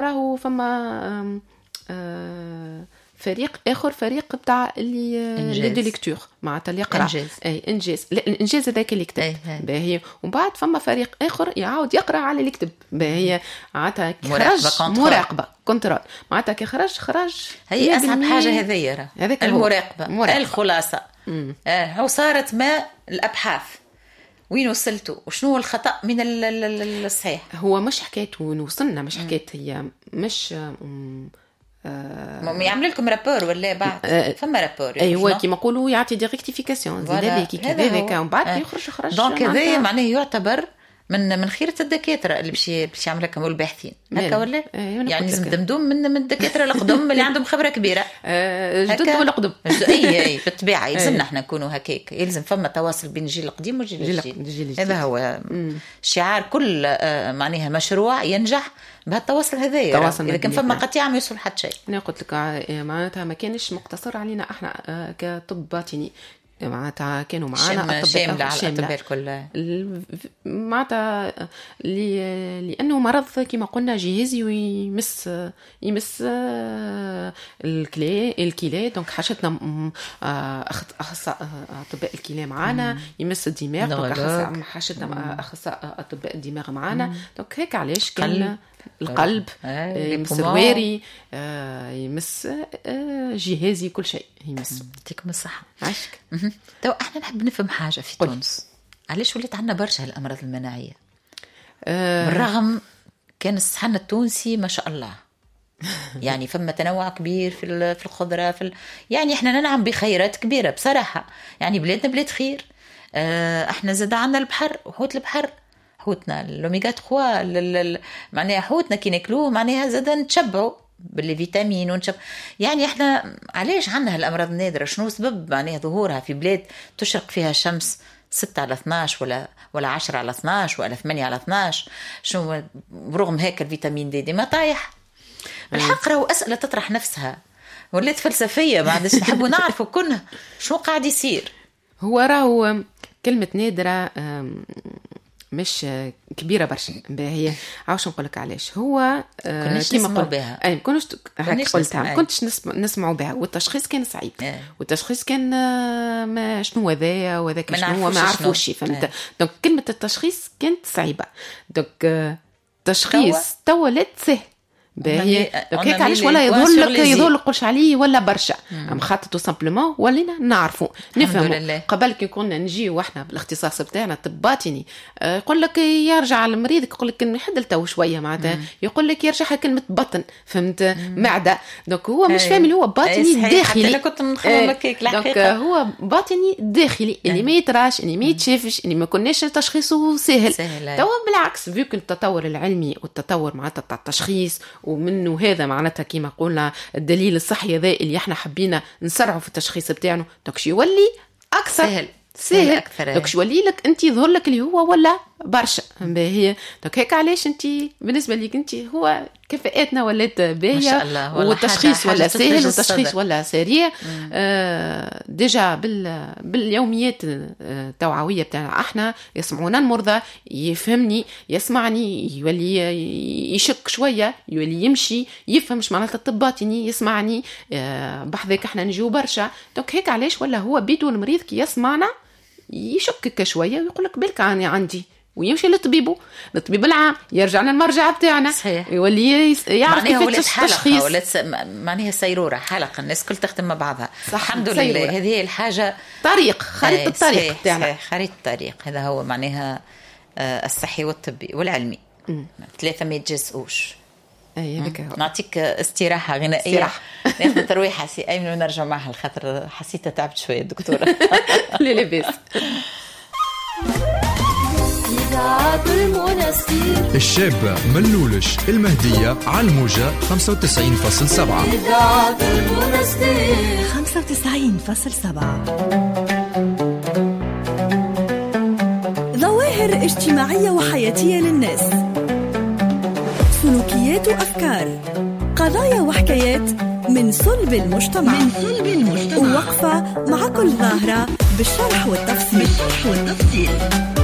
راهو فما فريق اخر، فريق بتاع اللي دي ليكتور معناتها اللي يقرا اي انجاز. لا الانجاز هذاك اللي كتب باهي، ومن بعد فما فريق اخر يعاود يقرا على اللي كتب باهي، معناتها خرج مراقبه كنترول، معناتها كي خرج هي اصعب حاجه هذيا المراقبه الخلاصه. هو صارت ما الابحاث وين وصلتوا وشنو الخطا من الصحيح. هو مش حكايه وين وصلنا، مش حكايه، هي مش يعمل لكم رابور ولا بعد فما رابور ايوه كيما نقولوا يعطي دي ريكتيفيكاسيون زيد هذيك كذا ومن بعد يخرج دونك هذا معناه يعتبر من خيرة الدكاتره اللي باش يعمل لكم الباحثين هكا ولا يعني لازم دمدوم من الدكاتره القدم اللي عندهم خبره كبيره جدد ولا قدم اي بالطبيعه يلزمنا احنا نكونوا هكاك، يلزم فما تواصل بين الجيل القديم والجيل الجديد. هذا هو شعار كل معناها مشروع ينجح بهالتواصل هذايا. اذا كان فما قطيعه ما يوصل حتى شيء. انا قلت لك معناتها ما كانش مقتصر علينا احنا كطب باطني، معناتها كانوا معانا الأطباء الكل معناتها لأنه مرض كما قلنا جهازي ويمس الكلى دونك حاجتنا أطباء الكلى معانا، يمس الدماغ دونك حاجتنا أخصائي أطباء الدماغ معانا، دونك هيك علاش كان القلب يمس الواري يمس جهازي كل شيء يمس. يعطيكم الصحة. عاشك. تو احنا نحب نفهم حاجة في تونس، علاش ولات عندنا برشا الأمراض المناعية بالرغم كان الصحن التونسي ما شاء الله يعني فما تنوع كبير في الخضرة يعني احنا ننعم بخيرات كبيرة بصراحة، يعني بلادنا بلاد خير. احنا زاد عندنا البحر وحوت البحر، حوتنا الأوميغا 3 معناها حوتنا كي ناكلوه معناها زاد نتشبعوا بالفيتامين يعني احنا علاش عندنا هالأمراض النادرة؟ شنو سبب معناها ظهورها في بلاد تشرق فيها الشمس 6/12 ولا 10/12 ولا 8/12؟ شنو برغم هيك الفيتامين دي ما طايح؟ بالحق راهو أسئلة تطرح نفسها، ولات فلسفية ما عادش نحبوا نعرفوا كنا شنو قاعد يصير. هو راهو كلمة نادرة مش كبيرة برشا، هي عاوش نقولك علاش هو كناش نسمعوا بها. أي كنتش نسمعوا بها، والتشخيص كان صعيب والتشخيص كان ما شنو هذايا وذاك شنو ما عرفوش فهمت. دونك كلمة التشخيص كانت صعيبة، دونك التشخيص توا لا سهل باهي. هيك علاش ولا يظهر لك قلش عليه ولا برشا مخاطط سامبلومون ولينا نعرفوا نفهموا. قبل كي كنا نجي واحنا بالاختصاص بتاعنا طب باطني يقول لك يرجع المريض يقول لك نحدل تو شويه معناتها يقول لك يرجع كلمه بطن فهمت معده، دونك هو مش فاهم اللي هو باطني داخلي. انا كنت مخممه هيك دونك هو باطني داخلي اللي ما يتراش اللي ما يتشافش اللي ما كناش تشخيصه سهل. تو بالعكس فيك التطور العلمي والتطور معناتها تاع التشخيص ومنه هذا معناتها كيما قلنا الدليل الصحي هذا اللي احنا حبينا نسرعوا في التشخيص بتاعنا، دونك يولي اكثر سهل اكثر. دونك يولي لك انت يظهر لك اللي هو ولا برشا باهي. دونك هيك علاش انت بالنسبه ليك انت هو كفاءاتنا ولات باهيه والتشخيص ولا سهل والتشخيص ولا سريع. ديجا باليوميات التوعويه بتاعنا احنا يسمعونا المرضى يفهمني يسمعني يولي يشك شويه يولي يمشي يفهم مش معناتها الطب باطني يسمعني بحذاك احنا نجيو برشا. دونك هيك علاش ولا هو بيدو المريض كي يسمعنا يشكك شويه ويقول لك بالك عندي ويمشي للطبيب العام يرجع للمرجع بتاعنا يولي يعرف كيف التشخيص معناها سيرورة حلقة الناس كل تختم مع بعضها. الحمد لله هذه هي الحاجة طريق خريطة الطريق بتاعنا خريطة الطريق هذا هو معناها الصحي والطبي والعلمي 3 ما يتجزئوش. نعطيك استراحة غنائية ناخذ ترويحة سي أيمن ونرجع معها الخاطر حسيتها تعبت شوية الدكتورة. لا لاباس. الشابة ملولش المهدية على الموجة 95.7 ظواهر اجتماعية وحياتية للناس، سلوكيات وأفكار، قضايا وحكايات من صلب المجتمع ووقفة مع كل ظاهرة بالشرح والتفصيل.